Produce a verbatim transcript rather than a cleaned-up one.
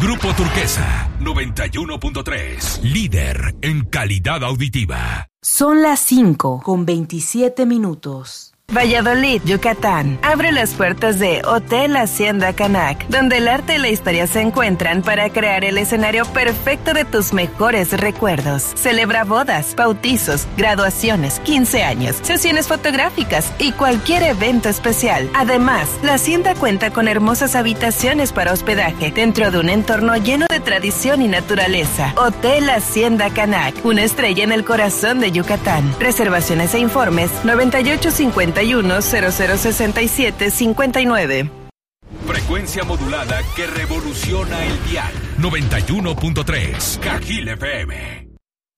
Grupo Turquesa, noventa y uno punto tres. Líder en calidad auditiva. Son las cinco con veintisiete minutos. Valladolid, Yucatán. Abre las puertas de Hotel Hacienda Canac, donde el arte y la historia se encuentran para crear el escenario perfecto de tus mejores recuerdos. Celebra bodas, bautizos, graduaciones, quince años, sesiones fotográficas y cualquier evento especial. Además, la hacienda cuenta con hermosas habitaciones para hospedaje dentro de un entorno lleno de tradición y naturaleza. Hotel Hacienda Canac, una estrella en el corazón de Yucatán. Reservaciones e informes noventa y ocho cincuenta y uno cero cero sesenta y siete cincuenta y nueve. Frecuencia modulada que revoluciona el dial. noventa y uno punto tres. Cajil F M.